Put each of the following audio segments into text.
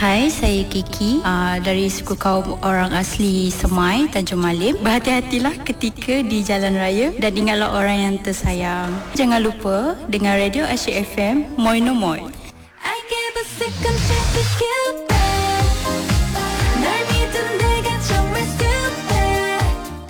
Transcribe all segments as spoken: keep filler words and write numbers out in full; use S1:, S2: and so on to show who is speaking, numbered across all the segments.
S1: Hai, saya Kiki uh, dari suku kaum orang asli Semai, Tanjung Malim. Berhati-hatilah ketika di jalan raya dan ingatlah orang yang tersayang. Jangan lupa dengar radio Asyik F M, Moi No Moi. I gave a second chance to Cupid. 날 믿은 내가 정말 stupid.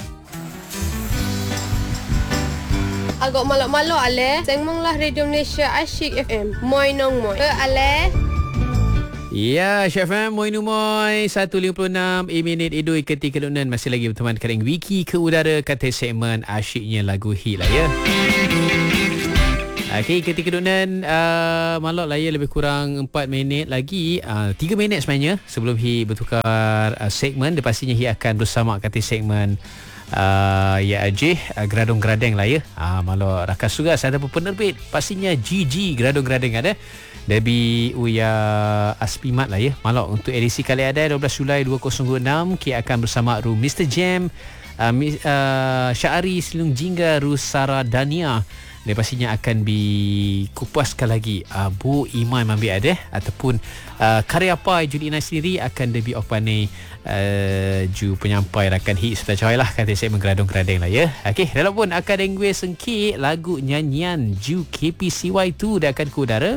S2: Agak malak-malak Ale. Sengmonglah Radio Malaysia Asyik F M, Moi No Moi. Ke Ale?
S3: Ya, Chef M, Moi Numoy, seratus lima puluh enam minit idul ketika kedunan masih lagi berteman dengan Wiki ke udara kata segmen asyiknya lagu hit lah ya. Okey, ketika kedunan uh, malak lah ya, lebih kurang empat minit lagi, uh, tiga minit sebenarnya sebelum hit bertukar uh, segmen. Dan pastinya hit akan bersama kata segmen Uh, ya Ajih uh, Geradong Geradeng lah ya. uh, Malak rakas juga ada penerbit. Pastinya G G Geradong Geradeng ada Debbie Uya Aspimat lah ya. Malak untuk edisi kali ada dua belas Julai dua ribu dua puluh enam. Kita akan bersama Ru Mister Jam, uh, uh, Syari Silung Jingga, Ru Sarah Dania. Dan pastinya akan dikupaskan lagi uh, Bu Iman ambil ada ataupun uh, karya apa Judi Inai sendiri akan debut opane uh, ju penyampai rakan hit serta coy lah kata saya menggeradong-geradeng lah ya. Okey, dalam pun akan dengwe sengkit lagu nyanyian Ju K P C Y tu dah akan ke udara.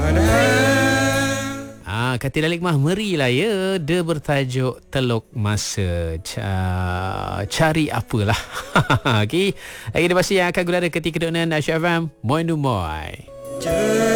S3: Ah, kata Dalik Mah meri lah ya. Dia bertajuk Teluk Masa. Ca- cari apalah. Okey. Lagi ada pasti yang akan gulada ketika kedunan Asyik F M. Moi No Moi.